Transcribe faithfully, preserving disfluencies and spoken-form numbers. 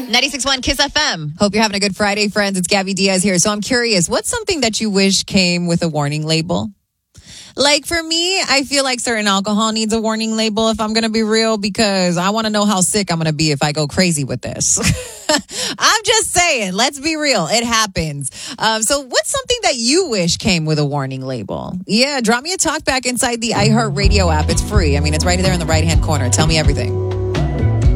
ninety-six point one Kiss F M. Hope you're having a good Friday, friends. It's Gabby Diaz here. So I'm curious, what's something that you wish came with a warning label? Like for me, I feel like certain alcohol needs a warning label if I'm going to be real, because I want to know how sick I'm going to be if I go crazy with this. I'm just saying, let's be real. It happens. Um, so what's something that you wish came with a warning label? Yeah, drop me a talk back inside the iHeartRadio app. It's free. I mean, it's right there in the right-hand corner. Tell me everything.